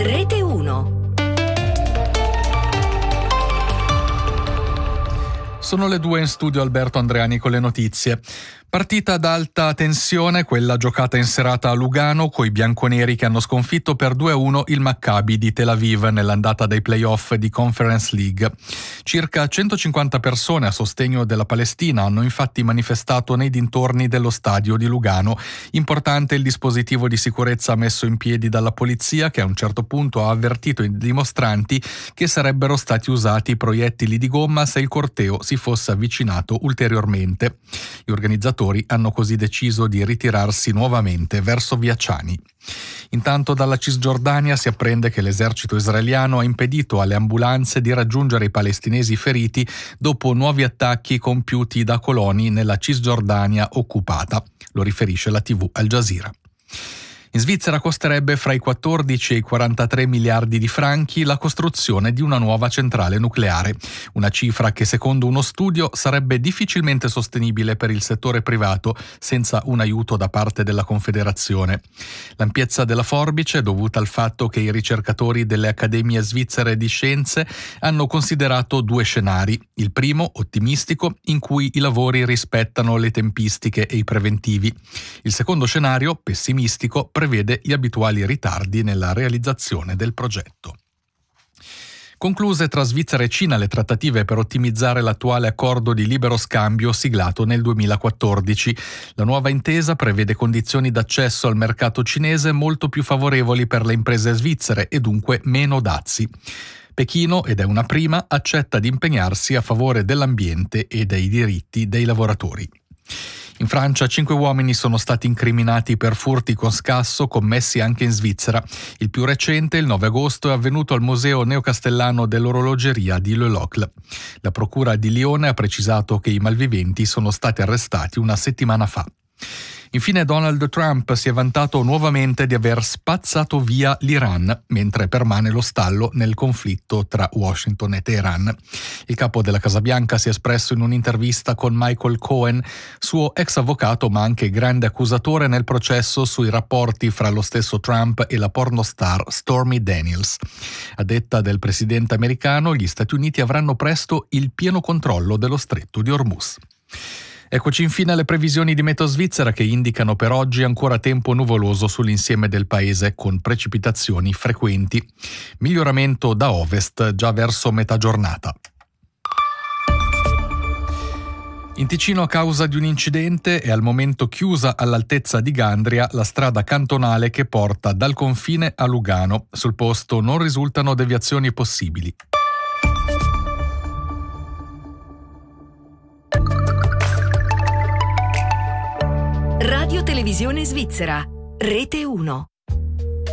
Rete 1. Sono le 2 in studio Alberto Andreani con le notizie. Partita ad alta tensione, quella giocata in serata a Lugano, coi bianconeri che hanno sconfitto per 2-1 il Maccabi di Tel Aviv nell'andata dei playoff di Conference League. Circa 150 persone a sostegno della Palestina hanno infatti manifestato nei dintorni dello stadio di Lugano. Importante il dispositivo di sicurezza messo in piedi dalla polizia, che a un certo punto ha avvertito i dimostranti che sarebbero stati usati proiettili di gomma se il corteo si fosse avvicinato ulteriormente. Gli organizzatori hanno così deciso di ritirarsi nuovamente verso via Ciani. Intanto dalla Cisgiordania si apprende che l'esercito israeliano ha impedito alle ambulanze di raggiungere i palestinesi feriti dopo nuovi attacchi compiuti da coloni nella Cisgiordania occupata. Lo riferisce la TV Al Jazeera. In Svizzera costerebbe fra i 14 e i 43 miliardi di franchi la costruzione di una nuova centrale nucleare, una cifra che secondo uno studio sarebbe difficilmente sostenibile per il settore privato senza un aiuto da parte della Confederazione. L'ampiezza della forbice è dovuta al fatto che i ricercatori delle Accademie Svizzere di Scienze hanno considerato 2 scenari. Il primo, ottimistico, in cui i lavori rispettano le tempistiche e i preventivi. Il secondo scenario, pessimistico, prevede gli abituali ritardi nella realizzazione del progetto. Concluse tra Svizzera e Cina le trattative per ottimizzare l'attuale accordo di libero scambio siglato nel 2014. La nuova intesa prevede condizioni d'accesso al mercato cinese molto più favorevoli per le imprese svizzere e dunque meno dazi. Pechino, ed è una prima, accetta di impegnarsi a favore dell'ambiente e dei diritti dei lavoratori. In Francia 5 uomini sono stati incriminati per furti con scasso commessi anche in Svizzera. Il più recente, il 9 agosto, è avvenuto al Museo Neocastellano dell'Orologeria di Le Locle. La procura di Lione ha precisato che i malviventi sono stati arrestati una settimana fa. Infine Donald Trump si è vantato nuovamente di aver spazzato via l'Iran, mentre permane lo stallo nel conflitto tra Washington e Teheran. Il capo della Casa Bianca si è espresso in un'intervista con Michael Cohen, suo ex avvocato ma anche grande accusatore nel processo sui rapporti fra lo stesso Trump e la pornostar Stormy Daniels. A detta del presidente americano, gli Stati Uniti avranno presto il pieno controllo dello stretto di Hormuz. Eccoci infine alle previsioni di meteo svizzera che indicano per oggi ancora tempo nuvoloso sull'insieme del paese con precipitazioni frequenti. Miglioramento da ovest già verso metà giornata. In Ticino, a causa di un incidente, è al momento chiusa all'altezza di Gandria la strada cantonale che porta dal confine a Lugano. Sul posto non risultano deviazioni possibili. Radio Televisione Svizzera, Rete 1.